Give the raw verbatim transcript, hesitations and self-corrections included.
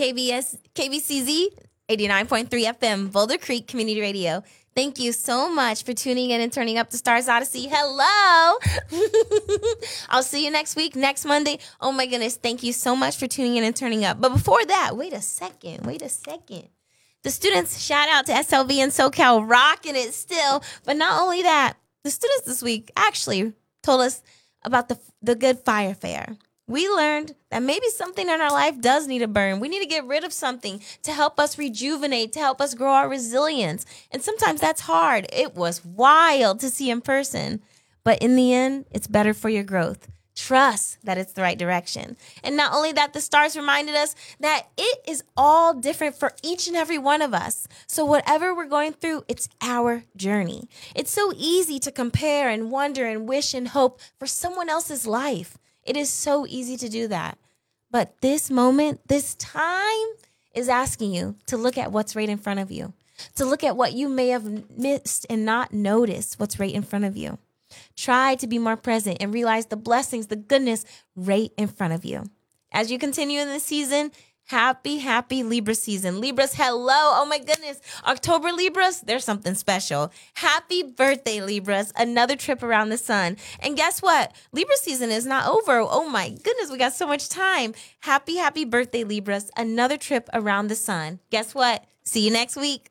K B S, K B C Z eighty-nine point three F M, Boulder Creek Community Radio. Thank you so much for tuning in and turning up the Stars Odyssey. Hello. I'll see you next week, next Monday. Oh, my goodness. Thank you so much for tuning in and turning up. But before that, wait a second. Wait a second. The students, shout out to S L V and SoCal, rocking it still. But not only that, the students this week actually told us about the, the Good Fire Fair. We learned that maybe something in our life does need a burn. We need to get rid of something to help us rejuvenate, to help us grow our resilience. And sometimes that's hard. It was wild to see in person. But in the end, it's better for your growth. Trust that it's the right direction. And not only that, the stars reminded us that it is all different for each and every one of us. So whatever we're going through, it's our journey. It's so easy to compare and wonder and wish and hope for someone else's life. It is so easy to do that. But this moment, this time is asking you to look at what's right in front of you, to look at what you may have missed and not noticed what's right in front of you. Try to be more present and realize the blessings, the goodness right in front of you. As you continue in this season, happy, happy Libra season. Libras, hello. Oh my goodness. October Libras, there's something special. Happy birthday, Libras. Another trip around the sun. And guess what? Libra season is not over. Oh my goodness, we got so much time. Happy, happy birthday, Libras. Another trip around the sun. Guess what? See you next week.